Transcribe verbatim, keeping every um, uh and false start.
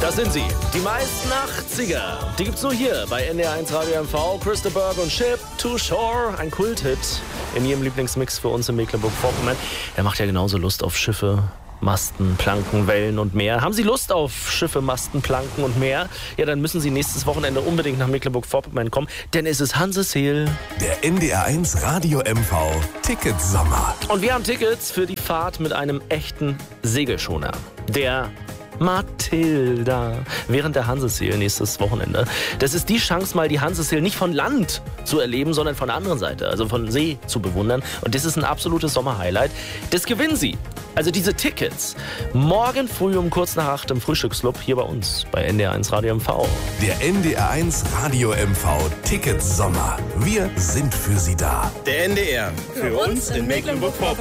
Das sind sie, die meisten achtziger. Die gibt's nur hier bei N D R eins Radio M V. Chris de Burgh und Ship to Shore, ein Kulthit in jedem Lieblingsmix für uns in Mecklenburg-Vorpommern. Der macht ja genauso Lust auf Schiffe, Masten, Planken, Wellen und mehr. Haben Sie Lust auf Schiffe, Masten, Planken und mehr? Ja, dann müssen Sie nächstes Wochenende unbedingt nach Mecklenburg-Vorpommern kommen, denn es ist Hanseseel. Der N D R eins Radio M V Ticketsommer. Und wir haben Tickets für die Fahrt mit einem echten Segelschoner. Der Matilda während der Hanseseel nächstes Wochenende. Das ist die Chance, mal die Hanseseel nicht von Land zu erleben, sondern von der anderen Seite, also von See zu bewundern. Und das ist ein absolutes Sommerhighlight. Das gewinnen Sie. Also diese Tickets morgen früh um kurz nach acht im Frühstücksclub hier bei uns bei N D R eins Radio M V. Der N D R eins Radio M V Ticketsommer. Wir sind für Sie da. Der N D R. Für uns in Mecklenburg-Vorpommern.